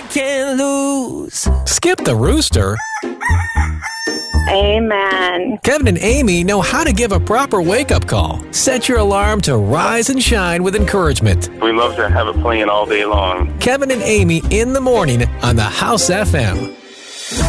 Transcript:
can't lose. Skip the rooster. Amen. Kevin and Amy know how to give a proper wake-up call. Set your alarm to rise and shine with encouragement. We love to have it playing all day long. Kevin and Amy in the morning on the House FM.